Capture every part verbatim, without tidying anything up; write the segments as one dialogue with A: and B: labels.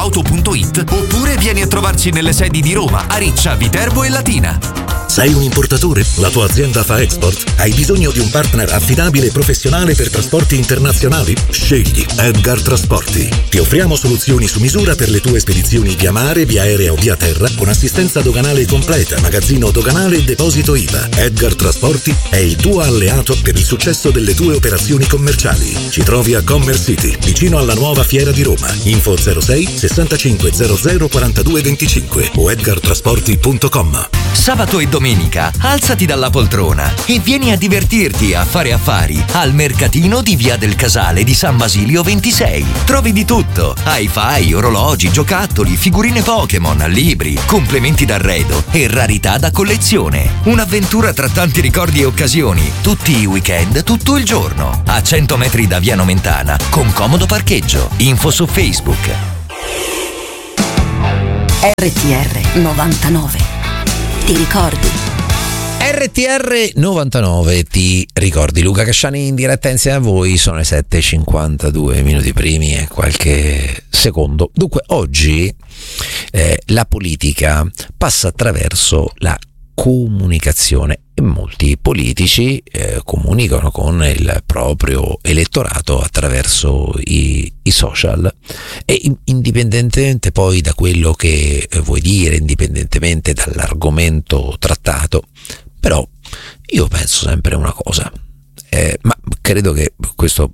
A: auto punto it oppure vieni a trovarci nelle sedi di Roma, Ariccia, Viterbo e Latina.
B: Sei un importatore? La tua azienda fa export? Hai bisogno di un partner affidabile e professionale per trasporti internazionali? Scegli Edgar Trasporti. Ti offriamo soluzioni su misura per le tue spedizioni via mare, via aerea o via terra con assistenza doganale completa, magazzino doganale e deposito I V A. Edgar Trasporti è il tuo alleato per il successo delle tue operazioni commerciali. Ci trovi a Commerce City, vicino alla nuova Fiera di Roma. Info zero sei sessantacinque zero zero quarantadue venticinque o edgar trasporti punto com.
C: Sabato e domenica alzati dalla poltrona e vieni a divertirti a fare affari al mercatino di Via del Casale di San Basilio ventisei. Trovi di tutto: hi-fi, orologi, giocattoli, figurine Pokémon, libri, complementi d'arredo e rarità da collezione. Un'avventura tra tanti ricordi e occasioni, tutti i weekend, tutto il giorno. A cento metri da Via Nomentana con comodo parcheggio. Info su Facebook.
D: R T R novantanove. Ti ricordi?
E: R T R novantanove, ti ricordi? Luca Casciani in diretta insieme a voi. Sono le sette e cinquantadue minuti primi e qualche secondo. Dunque oggi eh, la politica passa attraverso la comunicazione e molti politici eh, comunicano con il proprio elettorato attraverso i, i social e indipendentemente poi da quello che vuoi dire, indipendentemente dall'argomento trattato, però io penso sempre una cosa, eh, ma credo che questo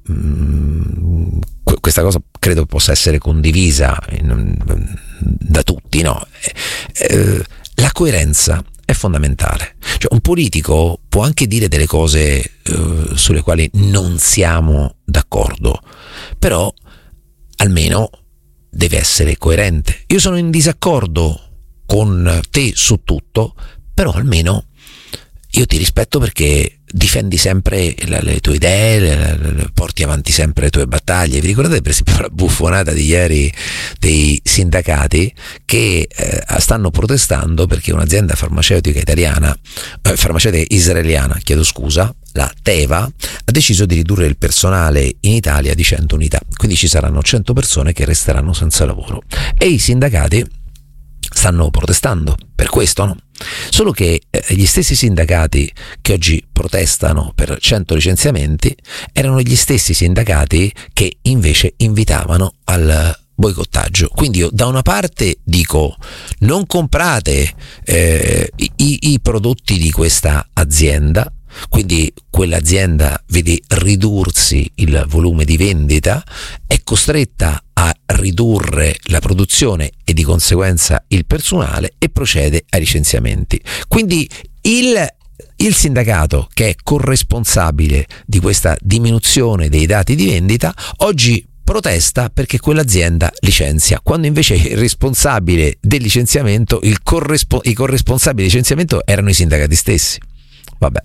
E: mh, questa cosa credo possa essere condivisa in, da tutti, no? Eh, la coerenza è fondamentale. Cioè, un politico può anche dire delle cose eh, sulle quali non siamo d'accordo, però almeno deve essere coerente. Io sono in disaccordo con te su tutto, però almeno io ti rispetto perché difendi sempre le, le tue idee, le, le, porti avanti sempre le tue battaglie. Vi ricordate per esempio la buffonata di ieri dei sindacati che eh, stanno protestando perché un'azienda farmaceutica italiana, eh, farmaceutica israeliana, chiedo scusa, la Teva, ha deciso di ridurre il personale in Italia di cento unità, quindi ci saranno cento persone che resteranno senza lavoro e i sindacati stanno protestando per questo, no? Solo che eh, gli stessi sindacati che oggi protestano per cento licenziamenti erano gli stessi sindacati che invece invitavano al boicottaggio. Quindi io da una parte dico non comprate eh, i, i prodotti di questa azienda, quindi quell'azienda vede ridursi il volume di vendita, è costretta a ridurre la produzione e di conseguenza il personale e procede ai licenziamenti. Quindi il il sindacato, che è corresponsabile di questa diminuzione dei dati di vendita, oggi protesta perché quell'azienda licenzia, quando invece il responsabile del licenziamento, il correspo- i corresponsabili del licenziamento erano i sindacati stessi. Vabbè,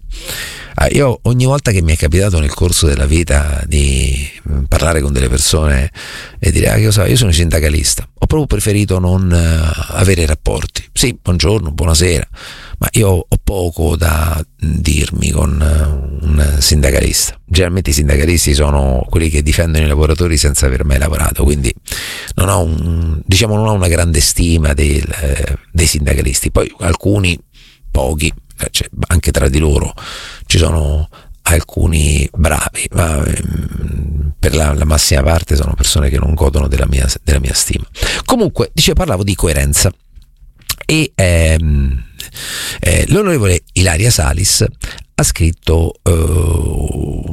E: io ogni volta che mi è capitato nel corso della vita di parlare con delle persone e dire ah, io, so, io sono sindacalista, ho proprio preferito non avere rapporti. Sì, buongiorno, buonasera, ma io ho poco da dirmi con un sindacalista. Generalmente i sindacalisti sono quelli che difendono i lavoratori senza aver mai lavorato, quindi non ho un, diciamo non ho una grande stima dei, dei sindacalisti. Poi alcuni, pochi, cioè, anche tra di loro ci sono alcuni bravi, ma per la, la massima parte sono persone che non godono della mia, della mia stima. Comunque, dicevo, parlavo di coerenza e ehm, eh, l'onorevole Ilaria Salis ha scritto eh,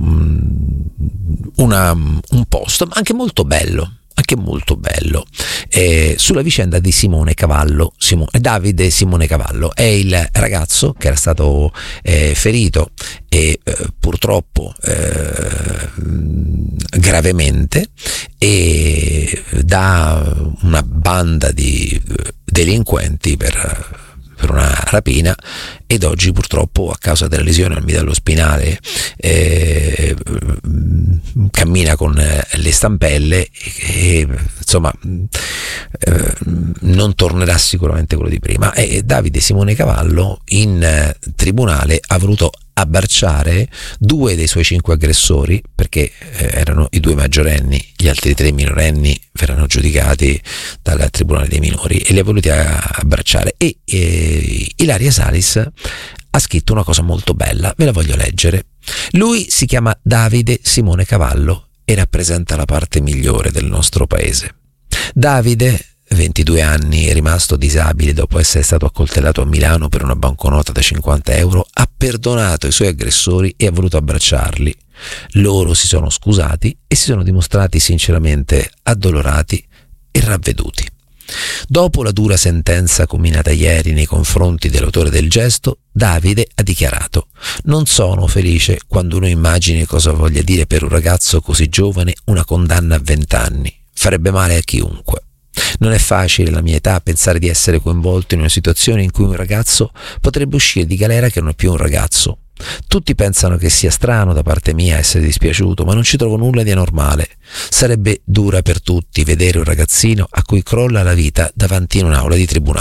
E: una, un post anche molto bello anche molto bello eh, sulla vicenda di Simone Cavallo. Simo, Davide Simone Cavallo è il ragazzo che era stato eh, ferito e eh, purtroppo eh, gravemente e da una banda di delinquenti per per una rapina, ed oggi purtroppo a causa della lesione al midollo spinale eh, cammina con le stampelle e, e insomma eh, non tornerà sicuramente quello di prima. E Davide Simone Cavallo in tribunale ha voluto abbracciare due dei suoi cinque aggressori, perché eh, erano i due maggiorenni, gli altri tre minorenni verranno giudicati dal Tribunale dei Minori, e li ha voluti abbracciare. E eh, Ilaria Salis ha scritto una cosa molto bella, ve la voglio leggere. Lui si chiama Davide Simone Cavallo e rappresenta la parte migliore del nostro paese. Davide, ventidue anni, è rimasto disabile dopo essere stato accoltellato a Milano per una banconota da cinquanta euro, ha perdonato i suoi aggressori e ha voluto abbracciarli. Loro si sono scusati e si sono dimostrati sinceramente addolorati e ravveduti. Dopo la dura sentenza comminata ieri nei confronti dell'autore del gesto, Davide ha dichiarato: non sono felice quando uno immagini cosa voglia dire per un ragazzo così giovane una condanna a vent'anni. Farebbe male a chiunque. Non è facile alla mia età pensare di essere coinvolto in una situazione in cui un ragazzo potrebbe uscire di galera che non è più un ragazzo. Tutti pensano che sia strano da parte mia essere dispiaciuto, ma non ci trovo nulla di anormale. Sarebbe dura per tutti vedere un ragazzino a cui crolla la vita davanti in un'aula di tribunale.